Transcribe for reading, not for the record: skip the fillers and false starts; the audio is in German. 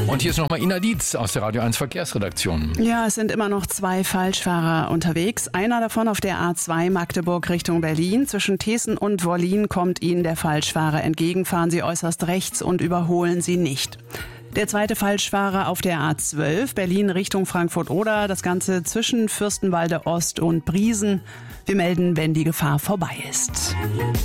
Und hier ist nochmal Ina Dietz aus der Radio 1 Verkehrsredaktion. Ja, es sind immer noch 2 Falschfahrer unterwegs. Einer davon auf der A2 Magdeburg Richtung Berlin. Zwischen Thesen und Wollin kommt Ihnen der Falschfahrer entgegen. Fahren Sie äußerst rechts und überholen Sie nicht. Der zweite Falschfahrer auf der A12 Berlin Richtung Frankfurt-Oder. Das Ganze zwischen Fürstenwalde Ost und Briesen. Wir melden, wenn die Gefahr vorbei ist.